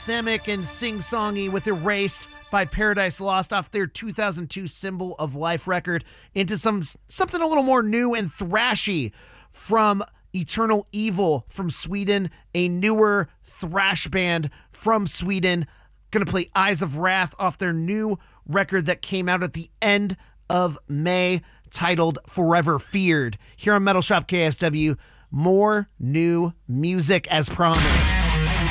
anthemic and sing-songy with Erased by Paradise Lost off their 2002 Symbol of Life record into something a little more new and thrashy from Eternal Evil from Sweden, a newer thrash band from Sweden. Going to play Eyes of Wrath off their new record that came out at the end of May titled Forever Feared. Here on Metal Shop KSW, more new music as promised.